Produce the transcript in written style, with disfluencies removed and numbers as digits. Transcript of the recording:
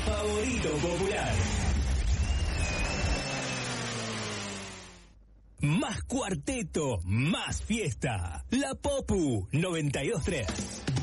favorito popular. Más cuarteto, más fiesta. La Popu 92.3.